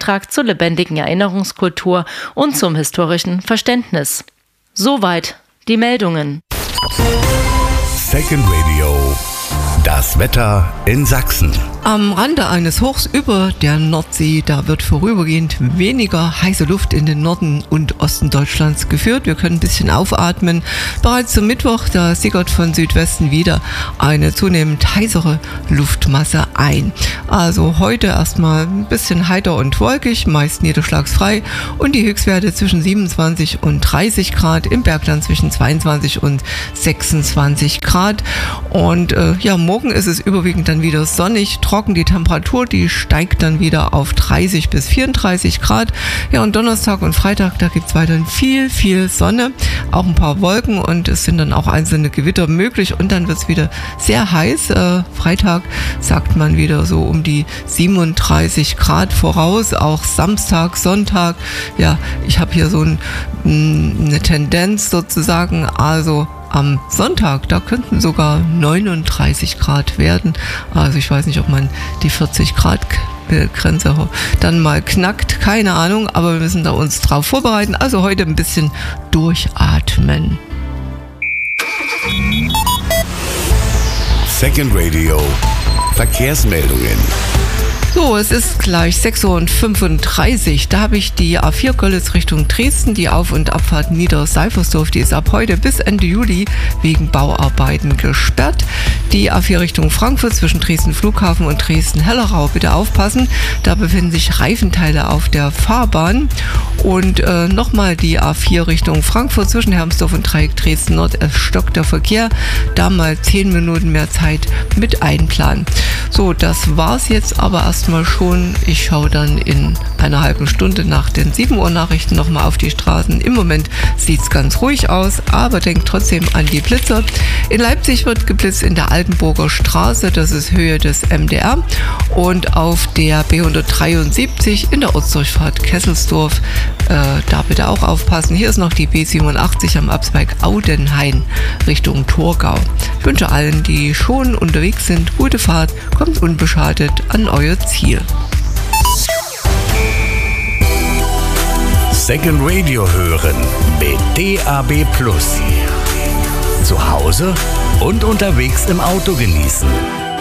Beitrag zur lebendigen Erinnerungskultur und zum historischen Verständnis. Soweit die Meldungen. Second Radio. Das Wetter in Sachsen. Am Rande eines Hochs über der Nordsee, da wird vorübergehend weniger heiße Luft in den Norden und Osten Deutschlands geführt. Wir können ein bisschen aufatmen. Bereits zum Mittwoch, da sickert von Südwesten wieder eine zunehmend heißere Luftmasse ein. Also heute erstmal ein bisschen heiter und wolkig, meist niederschlagsfrei und die Höchstwerte zwischen 27 und 30 Grad, im Bergland zwischen 22 und 26 Grad. Und morgen ist es überwiegend dann wieder sonnig, trocken. Die Temperatur, die steigt dann wieder auf 30 bis 34 Grad. Ja, und Donnerstag und Freitag, da gibt es weiterhin viel Sonne, auch ein paar Wolken und es sind dann auch einzelne Gewitter möglich und dann wird es wieder sehr heiß. Freitag sagt man wieder so um die 37 Grad voraus, auch Samstag, Sonntag. Ja, ich habe hier so eine Tendenz sozusagen, also am Sonntag, da könnten sogar 39 Grad werden. Also ich weiß nicht, ob man die 40 Grad Grenze dann mal knackt. Keine Ahnung, aber wir müssen da uns drauf vorbereiten. Also heute ein bisschen durchatmen. Second Radio. Verkehrsmeldungen. So, es ist gleich 6:35 Uhr. Da habe ich die A4 Görlitz Richtung Dresden, die Auf- und Abfahrt Nieder-Seifersdorf, die ist ab heute bis Ende Juli wegen Bauarbeiten gesperrt. Die A4 Richtung Frankfurt zwischen Dresden Flughafen und Dresden-Hellerau, bitte aufpassen, da befinden sich Reifenteile auf der Fahrbahn. Und nochmal die A4 Richtung Frankfurt zwischen Hermsdorf und Dreieck Dresden Nord, es stockt der Verkehr, da mal 10 Minuten mehr Zeit mit einplanen. So, das war's jetzt aber erstmal schon. Ich schaue dann in einer halben Stunde nach den 7 Uhr Nachrichten nochmal auf die Straßen. Im Moment sieht's ganz ruhig aus, aber denkt trotzdem an die Blitzer. In Leipzig wird geblitzt in der Altenburger Straße, das ist Höhe des MDR, und auf der B173 in der Ortsdurchfahrt Kesselsdorf. Da bitte auch aufpassen. Hier ist noch die B87 am Abzweig Audenhain Richtung Torgau. Ich wünsche allen, die schon unterwegs sind, gute Fahrt, kommt unbeschadet an euer Ziel. Second Radio hören mit DAB+. Zu Hause und unterwegs im Auto genießen.